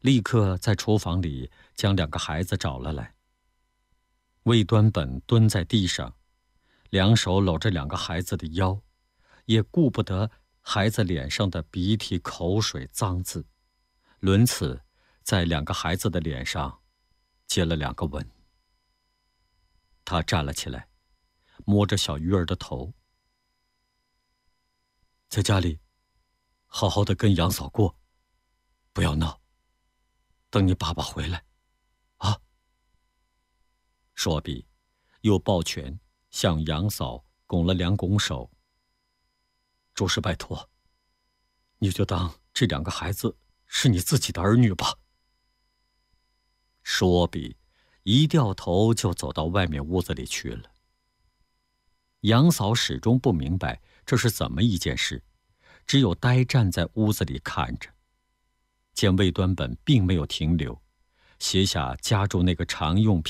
立刻在厨房里将2个孩子找了来。魏端本蹲在地上，2手搂着2个孩子的腰，也顾不得孩子脸上的鼻涕、口水、脏字，抡刺在2个孩子的脸上接了2个吻。他站了起来，摸着小鱼儿的头，在家里好好的跟杨嫂过，不要闹，等你爸爸回来啊。说毕，又抱拳向杨嫂拱了2拱手，着实拜托，你就当这2个孩子是你自己的儿女吧。说毕，一掉头就走到外面屋子里去了。杨嫂始终不明白这是怎么一件事，只有呆站在屋子里看着。见魏端本并没有停留，卸下夹住那个常用